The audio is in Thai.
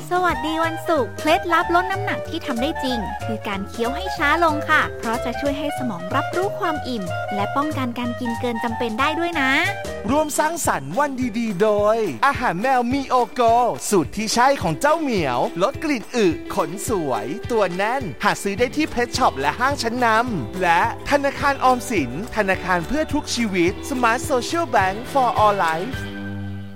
สวัสดีวันศุกร์เคล็ดลับลดน้ำหนักที่ทำได้จริงคือการเคี้ยวให้ช้าลงค่ะเพราะจะช่วยให้สมองรับรู้ความอิ่มและป้องกันการกินเกินจำเป็นได้ด้วยนะร่วมสร้างสรรค์วันดีๆโดยอาหารแมวมีโอโกสูตรที่ใช่ของเจ้าเหมียวลดกลิ่นอึขนสวยตัวแน่นหาซื้อได้ที่เพชรช็อปและห้างชั้นนำและธนาคารออมสินธนาคารเพื่อทุกชีวิต Smart Social Bank for All Life